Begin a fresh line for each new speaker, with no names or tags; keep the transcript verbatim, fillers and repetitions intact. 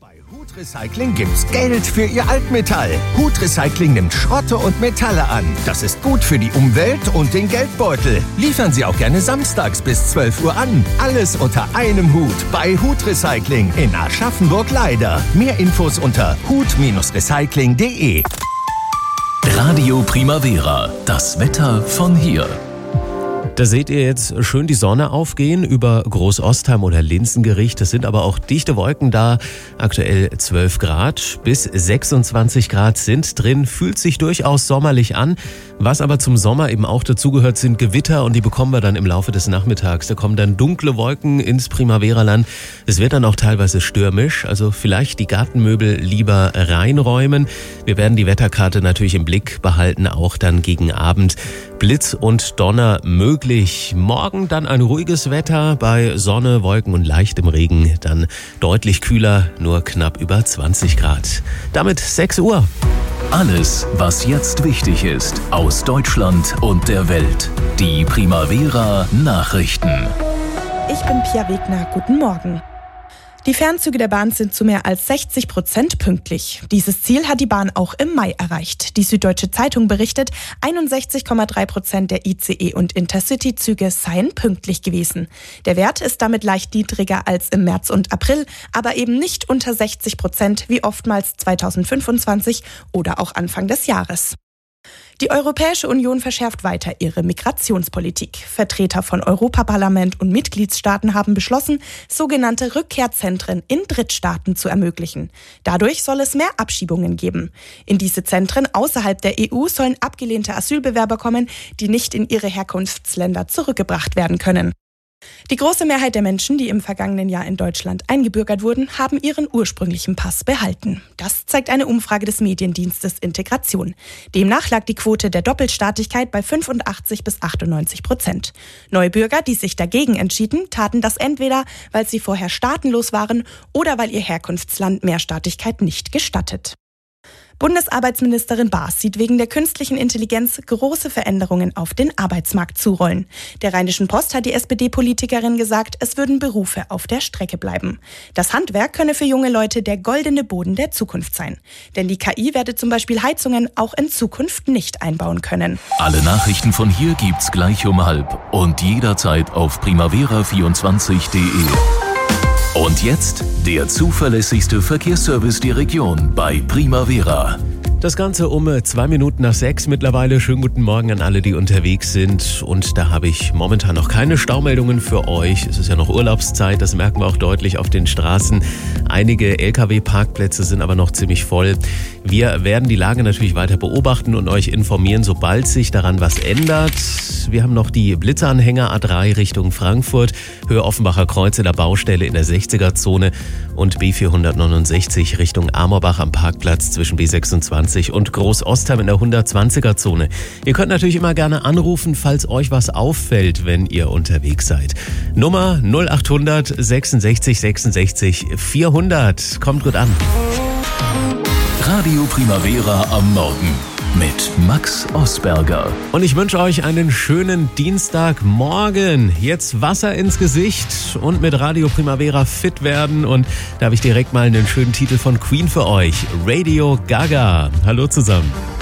Bei Hut Recycling gibt's Geld für Ihr Altmetall. Hut Recycling nimmt Schrotte und Metalle an. Das ist gut für die Umwelt und den Geldbeutel. Liefern Sie auch gerne samstags bis zwölf Uhr an. Alles unter einem Hut bei Hut Recycling in Aschaffenburg-Leider. Mehr Infos unter hut recycling punkt de.
Radio Primavera, das Wetter von hier.
Da seht ihr jetzt schön die Sonne aufgehen über Großostheim oder Linzengericht. Es sind aber auch dichte Wolken da. Aktuell zwölf Grad bis sechsundzwanzig Grad sind drin. Fühlt sich durchaus sommerlich an. Was aber zum Sommer eben auch dazugehört, sind Gewitter, und die bekommen wir dann im Laufe des Nachmittags. Da kommen dann dunkle Wolken ins Primavera-Land. Es wird dann auch teilweise stürmisch, also vielleicht die Gartenmöbel lieber reinräumen. Wir werden die Wetterkarte natürlich im Blick behalten, auch dann gegen Abend. Blitz und Donner möglich. Morgen dann ein ruhiges Wetter bei Sonne, Wolken und leichtem Regen. Dann deutlich kühler, nur knapp über zwanzig Grad. Damit sechs Uhr.
Alles, was jetzt wichtig ist, aus Deutschland und der Welt. Die Primavera Nachrichten.
Ich bin Pia Wegner. Guten Morgen. Die Fernzüge der Bahn sind zu mehr als sechzig Prozent pünktlich. Dieses Ziel hat die Bahn auch im Mai erreicht. Die Süddeutsche Zeitung berichtet, einundsechzig Komma drei Prozent der I C E- und Intercity-Züge seien pünktlich gewesen. Der Wert ist damit leicht niedriger als im März und April, aber eben nicht unter sechzig Prozent wie oftmals zweitausendfünfundzwanzig oder auch Anfang des Jahres. Die Europäische Union verschärft weiter ihre Migrationspolitik. Vertreter von Europaparlament und Mitgliedstaaten haben beschlossen, sogenannte Rückkehrzentren in Drittstaaten zu ermöglichen. Dadurch soll es mehr Abschiebungen geben. In diese Zentren außerhalb der E U sollen abgelehnte Asylbewerber kommen, die nicht in ihre Herkunftsländer zurückgebracht werden können. Die große Mehrheit der Menschen, die im vergangenen Jahr in Deutschland eingebürgert wurden, haben ihren ursprünglichen Pass behalten. Das zeigt eine Umfrage des Mediendienstes Integration. Demnach lag die Quote der Doppelstaatlichkeit bei fünfundachtzig bis achtundneunzig Prozent. Neubürger, die sich dagegen entschieden, taten das entweder, weil sie vorher staatenlos waren oder weil ihr Herkunftsland Mehrstaatigkeit nicht gestattet. Bundesarbeitsministerin Baas sieht wegen der künstlichen Intelligenz große Veränderungen auf den Arbeitsmarkt zurollen. Der Rheinischen Post hat die S P D-Politikerin gesagt, es würden Berufe auf der Strecke bleiben. Das Handwerk könne für junge Leute der goldene Boden der Zukunft sein. Denn die K I werde zum Beispiel Heizungen auch in Zukunft nicht einbauen können.
Alle Nachrichten von hier gibt's gleich um halb und jederzeit auf primavera vierundzwanzig punkt de. Und jetzt der zuverlässigste Verkehrsservice der Region bei Primavera.
Das Ganze um zwei Minuten nach sechs mittlerweile. Schönen guten Morgen an alle, die unterwegs sind. Und da habe ich momentan noch keine Staumeldungen für euch. Es ist ja noch Urlaubszeit, das merken wir auch deutlich auf den Straßen. Einige L K W-Parkplätze sind aber noch ziemlich voll. Wir werden die Lage natürlich weiter beobachten und euch informieren, sobald sich daran was ändert. Wir haben noch die Blitzanhänger A drei Richtung Frankfurt, Höhe Offenbacher Kreuz in der Baustelle in der sechziger-Zone und B vierhundertneunundsechzig Richtung Amorbach am Parkplatz zwischen B sechsundzwanzig und Großostheim in der hundertzwanziger-Zone. Ihr könnt natürlich immer gerne anrufen, falls euch was auffällt, wenn ihr unterwegs seid. Nummer null achthundert sechsundsechzig sechsundsechzig vierhundert. Kommt gut an.
Radio Primavera am Morgen mit Max Osberger.
Und ich wünsche euch einen schönen Dienstagmorgen. Jetzt Wasser ins Gesicht und mit Radio Primavera fit werden. Und da habe ich direkt mal einen schönen Titel von Queen für euch. Radio Gaga. Hallo zusammen.